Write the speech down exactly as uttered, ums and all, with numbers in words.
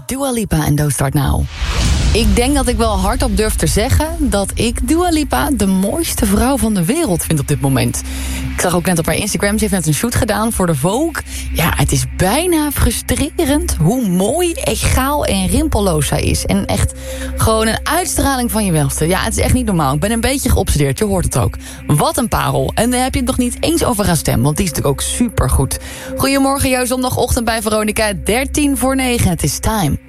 Dua Lipa en Don't Start Now. Ik denk dat ik wel hardop durf te zeggen dat ik Dua Lipa de mooiste vrouw van de wereld vind op dit moment. Ik zag ook net op haar Instagram, ze heeft net een shoot gedaan voor de Vogue. Ja, het is bijna frustrerend hoe mooi, egaal en rimpelloos zij is. En echt gewoon een uitstraling van je welste. Ja, het is echt niet normaal. Ik ben een beetje geobsedeerd, je hoort het ook. Wat een parel. En daar heb je het nog niet eens over haar stem, want die is natuurlijk ook supergoed. Goedemorgen, jouw zondagochtend bij Veronica, dertien voor negen. Het is time